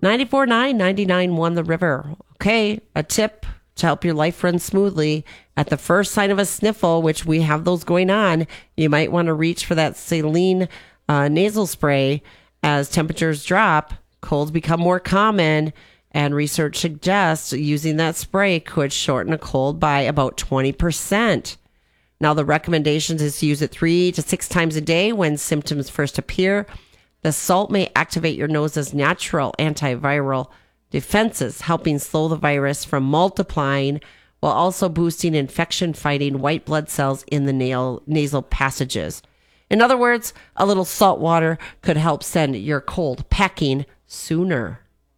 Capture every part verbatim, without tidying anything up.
ninety-four point nine, ninety-nine point one The River. Okay, a tip to help your life run smoothly. At the first sign of a sniffle, which we have those going on, you might want to reach for that saline uh, nasal spray. As temperatures drop, colds become more common, and research suggests using that spray could shorten a cold by about twenty percent. Now, the recommendations is to use it three to six times a day when symptoms first appear. The salt may activate your nose's natural antiviral defenses, helping slow the virus from multiplying while also boosting infection-fighting white blood cells in the nail, nasal passages. In other words, a little salt water could help send your cold packing sooner.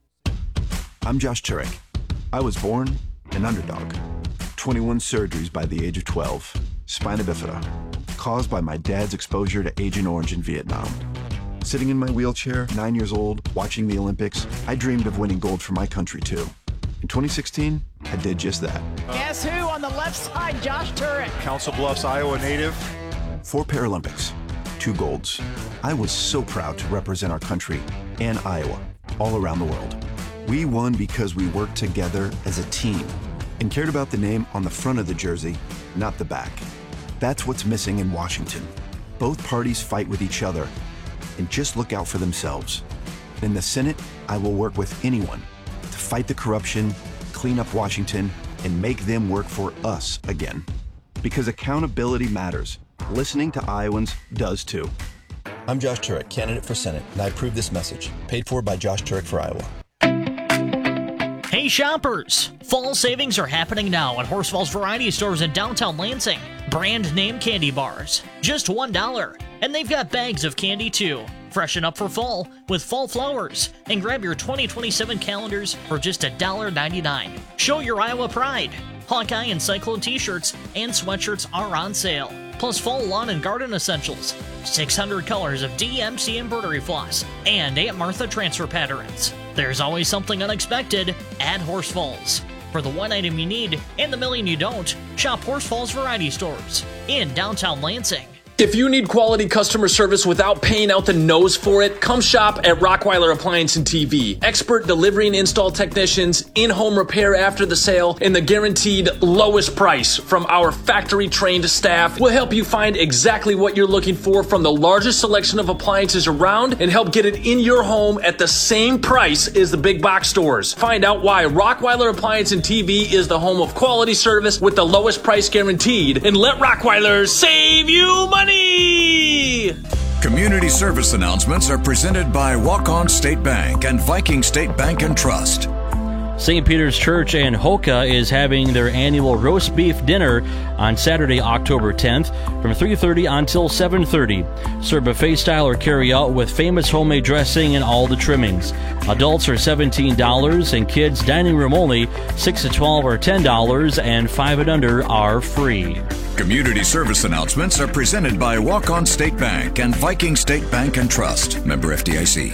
I'm Josh Turek. I was born an underdog. twenty-one surgeries by the age of twelve. Spina bifida, caused by my dad's exposure to Agent Orange in Vietnam. Sitting in my wheelchair, nine years old, watching the Olympics, I dreamed of winning gold for my country too. In twenty sixteen, I did just that. Guess who on the left side? Josh Turek. Council Bluffs, Iowa native. Four Paralympics, two golds. I was so proud to represent our country and Iowa all around the world. We won because we worked together as a team and cared about the name on the front of the jersey, not the back. That's what's missing in Washington. Both parties fight with each other and just look out for themselves. In the Senate, I will work with anyone to fight the corruption, clean up Washington, and make them work for us again. Because accountability matters. Listening to Iowans does too. I'm Josh Turek, candidate for Senate, and I approve this message. Paid for by Josh Turek for Iowa. Hey shoppers! Fall savings are happening now at Horsfall's Variety Stores in downtown Lansing. Brand name candy bars, just one dollar. And they've got bags of candy too. Freshen up for fall with fall flowers and grab your twenty twenty-seven calendars for just one dollar ninety-nine. Show your Iowa pride. Hawkeye and Cyclone t-shirts and sweatshirts are on sale. Plus fall lawn and garden essentials, six hundred colors of D M C embroidery floss, and Aunt Martha transfer patterns. There's always something unexpected at Horsfalls. For the one item you need and the million you don't, shop Horsfalls Variety Stores in downtown Lansing. If you need quality customer service without paying out the nose for it, come shop at Rockweiler Appliance and T V. Expert delivery and install technicians, in-home repair after the sale, and the guaranteed lowest price from our factory-trained staff will help you find exactly what you're looking for from the largest selection of appliances around and help get it in your home at the same price as the big box stores. Find out why Rockweiler Appliance and T V is the home of quality service with the lowest price guaranteed, and let Rockweiler save you money! Community service announcements are presented by Walk-On State Bank and Viking State Bank and Trust. Saint Peter's Church in Hoka is having their annual roast beef dinner on Saturday, October tenth from three thirty until seven thirty. Serve buffet style or carry out with famous homemade dressing and all the trimmings. Adults are seventeen dollars and kids dining room only six to twelve are ten dollars and five and under are free. Community service announcements are presented by Walk-On State Bank and Viking State Bank and Trust. Member F D I C.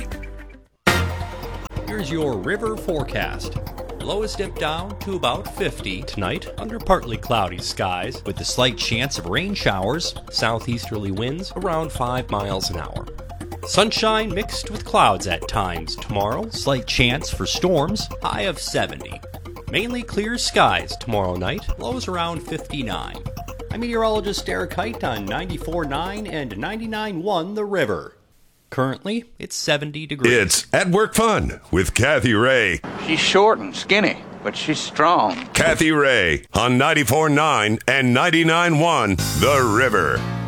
Here's your river forecast. Lowest dip down to about fifty tonight under partly cloudy skies with a slight chance of rain showers, southeasterly winds around five miles an hour. Sunshine mixed with clouds at times tomorrow, slight chance for storms, high of seventy. Mainly clear skies tomorrow night, lows around fifty-nine. I'm meteorologist Derek Height on ninety-four point nine and ninety-nine point one The River. Currently, it's seventy degrees. It's At Work Fun with Kathy Ray. She's short and skinny, but she's strong. Kathy Ray on ninety-four point nine and ninety-nine point one The River.